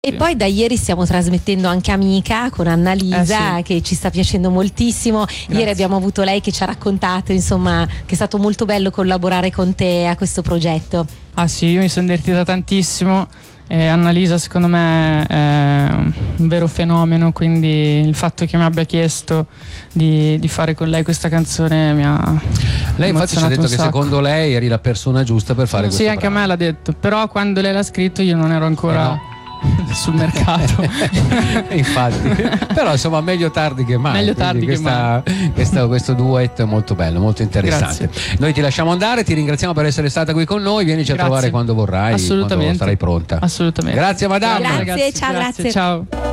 E poi da ieri stiamo trasmettendo anche Amica con Annalisa, sì, che ci sta piacendo moltissimo. Grazie. Ieri abbiamo avuto lei che ci ha raccontato, insomma, che è stato molto bello collaborare con te a questo progetto. Ah sì, io mi sono divertita tantissimo. Annalisa secondo me è un vero fenomeno, quindi il fatto che mi abbia chiesto di fare con lei questa canzone mi ha Lei infatti ci ha detto che secondo lei eri la persona giusta per fare questo Sì, anche a me l'ha detto, però quando lei l'ha scritto io non ero ancora sul mercato. Infatti, però insomma meglio tardi che mai. Meglio tardi che mai. Questo duetto è molto bello, molto interessante. Grazie. Noi ti lasciamo andare, ti ringraziamo per essere stata qui con noi, vienici a trovare quando vorrai, assolutamente, quando sarai pronta. Assolutamente. Grazie madame. Grazie, ciao, grazie. Ciao.